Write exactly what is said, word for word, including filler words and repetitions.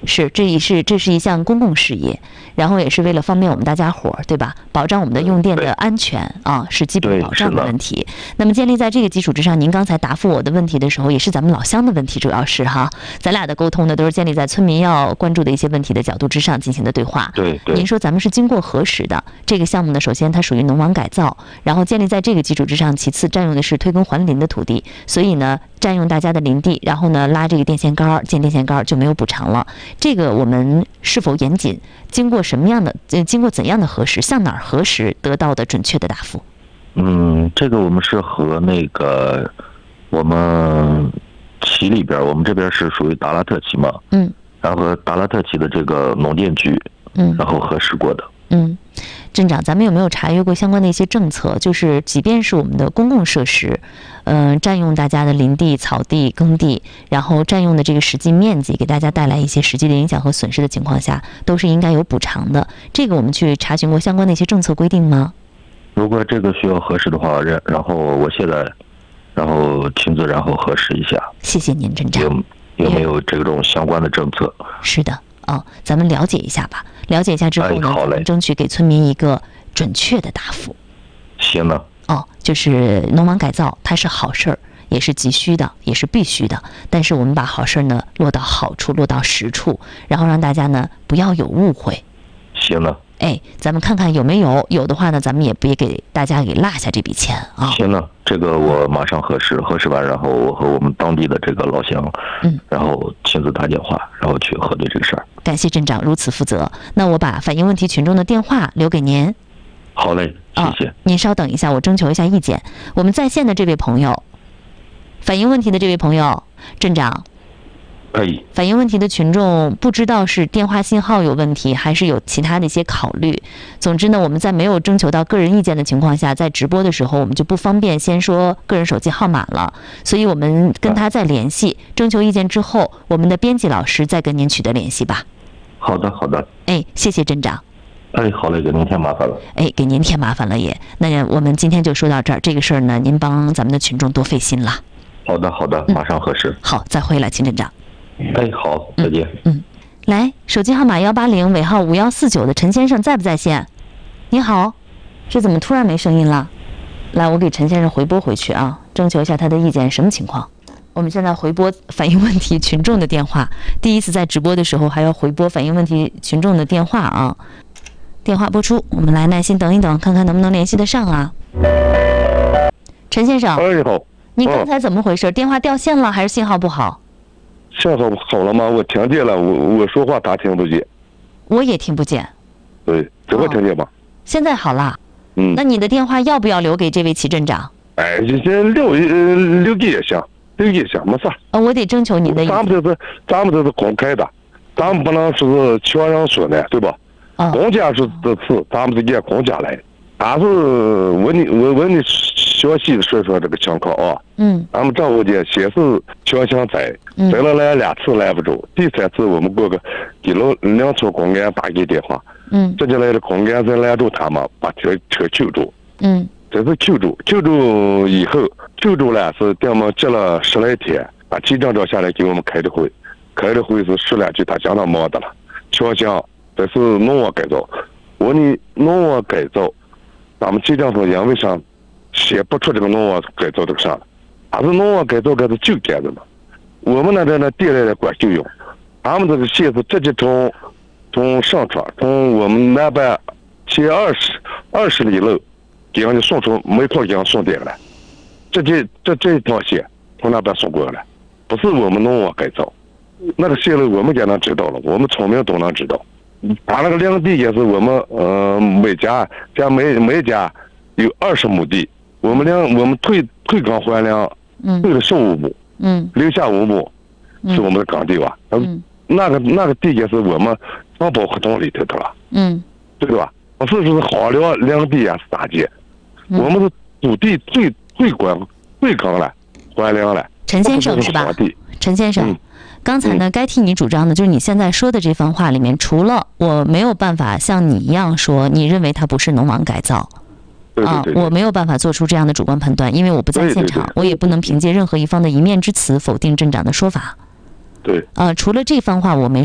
是，这也是这是一项公共事业，然后也是为了方便我们大家伙儿，对吧？保障我们的用电的安全啊，是基本保障的问题。那么建立在这个基础之上，您刚才答复我的问题的时候，也是咱们老乡的问题，主要是哈，咱俩的沟通呢都是建立在村民要关注的一些问题的角度之上进行的对话。 对对。 您说咱们是经过核实的，这个项目呢，首先它属于农网改造，然后建立在这个基础之上，其次占用的是推耕还林的土地，所以呢占用大家的林地，然后呢拉这个电线杆建电线杆就没有补偿了。这个我们是否严谨？经过什么样的？呃，经过怎样的核实？向哪儿核实得到的准确的答复？ 嗯，这个我们是和那个我们旗里边，我们这边是属于达拉特旗嘛， 嗯， 然后和达拉特旗的这个农电局， 嗯， 然后核实过的。 嗯，镇长，咱们有没有查阅过相关的一些政策？就是即便是我们的公共设施，嗯、呃，占用大家的林地、草地、耕地，然后占用的这个实际面积，给大家带来一些实际的影响和损失的情况下，都是应该有补偿的。这个我们去查询过相关的一些政策规定吗？ 如果这个需要核实的话，然然后我现在，然后亲自然后核实一下。 谢谢您，镇长。 有有没有这种相关的政策？ 是的。哦，咱们了解一下吧。了解一下之后呢， 哎、 咱们争取给村民一个准确的答复。 行呢。 哦，就是农网改造，它是好事儿，也是急需的，也是必须的。但是我们把好事儿呢落到好处，落到实处，然后让大家呢不要有误会。 行呢。 哎，咱们看看有没有，有的话呢，咱们也别给大家给落下这笔钱啊。 行呢，这个我马上核实，核实完，然后我和我们当地的这个老乡， 嗯， 然后亲自打电话，然后去核对这个事儿。 感谢镇长如此负责。那我把反映问题群众的电话留给您。 好嘞，谢谢。 啊、您稍等一下，我征求一下意见。我们在线的这位朋友，反映问题的这位朋友，镇长。 可以。 反映问题的群众不知道是电话信号有问题，还是有其他的一些考虑。总之呢，我们在没有征求到个人意见的情况下，在直播的时候，我们就不方便先说个人手机号码了。所以我们跟他再联系，征求意见之后，我们的编辑老师再跟您取得联系吧。 好的，好的。 哎，谢谢镇长。 哎，好嘞，给您添麻烦了。 哎，给您添麻烦了也。那我们今天就说到这儿，这个事儿呢，您帮咱们的群众多费心了。 好的，好的，马上核实。 嗯、好，再会了，秦镇长。 哎，好，再见。 嗯，嗯来，手机号码幺八零尾号五幺四九的陈先生在不在线？你好，这怎么突然没声音了？来，我给陈先生回拨回去啊，征求一下他的意见，什么情况？我们现在回拨反映问题群众的电话，第一次在直播的时候还要回拨反映问题群众的电话啊。电话拨出，我们来耐心等一等，看看能不能联系得上啊。陈先生， 哎，好， 你刚才怎么回事？电话掉线了还是信号不好？ 信号好了吗？我听见了，我我说话他听不见， 我也听不见。 对，这回听见吗？ 哦、现在好了。 嗯， 那你的电话要不要留给这位齐镇长？ 哎，这这留呃留给也行，留给也行，没事。 呃，我得征求您的意见。 咱们这是咱们这是公开的，咱们不能说是全人说的，对吧？ 哦、 公家是这次，咱们是按公家来。但是问你，我问你详细的说说这个情况啊。 嗯。 咱们政府间先是全行在，在了来两次来不住，第三次我们过个给了两村公安打给电话。 嗯。 这就来的公安在拦住他们，把车车揪住。 嗯。 这是揪住，揪住以后，揪住了是给我们接了十来天，把记账长下来给我们开的会，开的会是说两句，他相当忙的了。全行这是农网改造，我问你农网改造，咱们记账长因为啥写不出这个农网改造这个啥？还是农网改造这是旧杆子嘛？我们那边呢地来的管就用，他们这个线是直接从从上川从我们南边前二十二十里路给人家送出煤矿给人送电来，这这这这条线从那边送过来，不是我们农网改造，那个线路我们也能知道了，我们村民都能知道。他那个两地也是我们呃每家家每每家有二十亩地，我们两我们退退耕还粮，退了十五亩， 嗯， 留下五亩是我们的耕地吧？嗯，那个那个地也是我们承包合同里头的了， 嗯， 对吧？不是说好粮两地啊是咋地？我们是土地退退管退耕了，还粮了。 陈先生是吧？陈先生。嗯，刚才呢，该替你主张的就是你现在说的这番话里面，除了我没有办法像你一样说，你认为它不是农网改造，啊，我没有办法做出这样的主观判断，因为我不在现场，我也不能凭借任何一方的一面之词否定镇长的说法。 对。 啊，除了这番话我没